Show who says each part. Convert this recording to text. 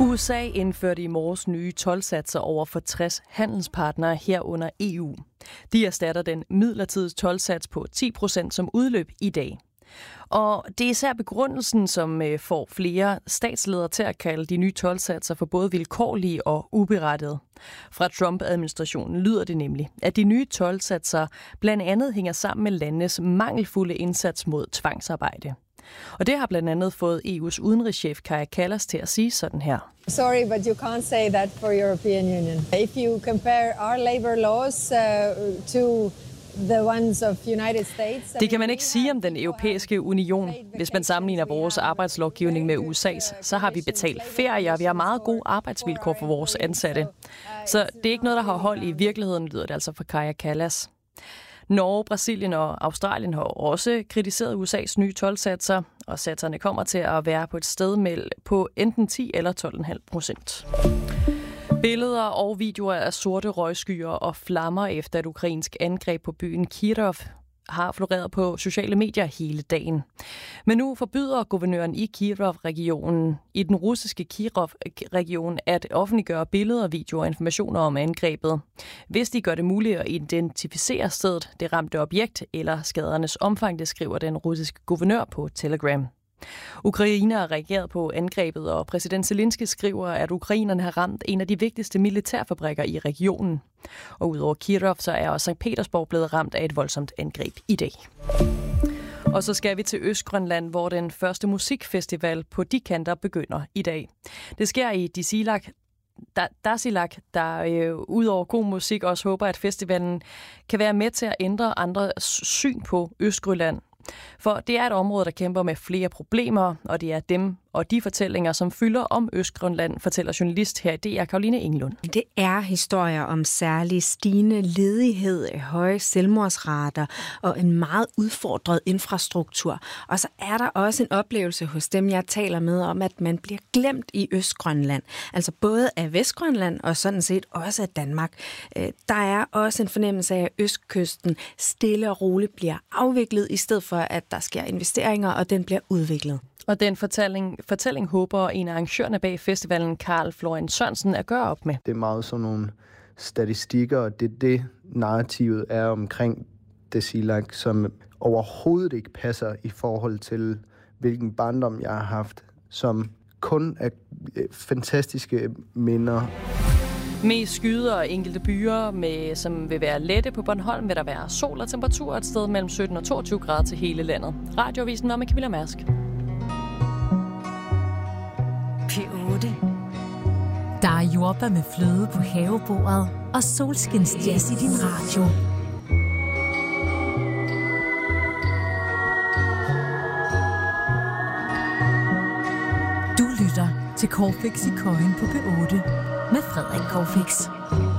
Speaker 1: USA indførte i morges nye toldsatser over for 60 handelspartnere herunder EU. De erstatter den midlertidige toldsats på 10%, som udløb i dag. Og det er især begrundelsen, som får flere statsledere til at kalde de nye toldsatser for både vilkårlige og uberettigede. Fra Trump-administrationen lyder det nemlig, at de nye toldsatser blandt andet hænger sammen med landenes mangelfulde indsats mod tvangsarbejde. Og det har blandt andet fået EU's udenrigschef Kaja Kallas til at sige sådan her.
Speaker 2: Sorry, but you can't say that for European Union. If you compare our labor laws to the ones of United States.
Speaker 1: Det kan man ikke sige om den europæiske union. Hvis man sammenligner vores arbejdslovgivning med USA's, så har vi betalt ferie, og vi har meget gode arbejdsvilkår for vores ansatte. Så det er ikke noget, der har hold i virkeligheden, lyder det altså fra Kaja Kallas. Norge, Brasilien og Australien har også kritiseret USA's nye toldsatser, og satserne kommer til at være på et sted på enten 10 eller 12,5%. Billeder og videoer af sorte røgskyer og flammer efter et ukrainsk angreb på byen Kirov har floreret på sociale medier hele dagen. Men nu forbyder guvernøren i Kirov-regionen, i den russiske Kirov-region, at offentliggøre billeder, videoer og informationer om angrebet, hvis de gør det muligt at identificere stedet, det ramte objekt eller skadernes omfang, det skriver den russiske guvernør på Telegram. Ukraine har reageret på angrebet, og præsident Zelensky skriver, at ukrainerne har ramt en af de vigtigste militærfabrikker i regionen. Og udover Kirov, så er også St. Petersborg blevet ramt af et voldsomt angreb i dag. Og så skal vi til Østgrønland, hvor den første musikfestival på de kanter begynder i dag. Det sker i Tasiilaq, der udover god musik også håber, at festivalen kan være med til at ændre andres syn på Østgrønland. For det er et område, der kæmper med flere problemer, og det er dem og de fortællinger, som fylder om Østgrønland, fortæller journalist her i DR, Caroline Englund.
Speaker 3: Det er historier om særlig stigende ledighed, høje selvmordsrater og en meget udfordret infrastruktur. Og så er der også en oplevelse hos dem, jeg taler med, om at man bliver glemt i Østgrønland. Altså både af Vestgrønland og sådan set også af Danmark. Der er også en fornemmelse af, at Østkysten stille og roligt bliver afviklet, i stedet for at der sker investeringer, og den bliver udviklet.
Speaker 1: Og den fortælling håber en af arrangørerne bag festivalen, Karl Florian Sørensen, at gøre op med.
Speaker 4: Det er meget sådan nogle statistikker, og det narrativet er omkring Tasiilaq, som overhovedet ikke passer i forhold til, hvilken barndom jeg har haft, som kun er fantastiske minder.
Speaker 1: Mest skyder og enkelte byer, som vil være lette på Bornholm, vil der være sol og temperatur et sted mellem 17 og 22 grader til hele landet. Radioavisen med Camilla Mærsk.
Speaker 5: P8. Der er jordbær med fløde på havebordet og solskinsjazz i din radio. Du lytter til Corfix i Køjen på P8 med Frederik Corfix.